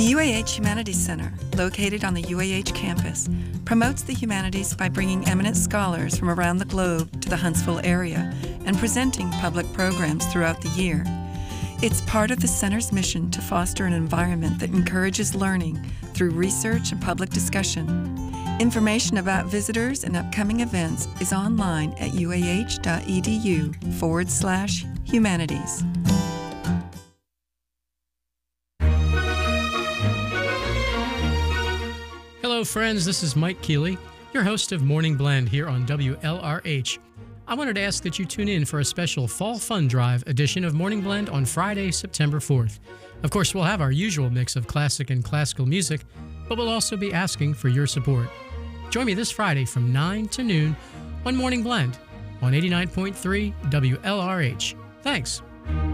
The UAH Humanities Center, located on the UAH campus, promotes the humanities by bringing eminent scholars from around the globe to the Huntsville area and presenting public programs throughout the year. It's part of the center's mission to foster an environment that encourages learning through research and public discussion. Information about visitors and upcoming events is online at uah.edu/humanities. Hello friends, this is Mike Keeley, your host of Morning Blend here on WLRH. I wanted to ask that you tune in for a special Fall Fun Drive edition of Morning Blend on Friday, September 4th. Of course, we'll have our usual mix of classic and classical music, but we'll also be asking for your support. Join me this Friday from 9 to noon on Morning Blend on 89.3 WLRH. Thanks.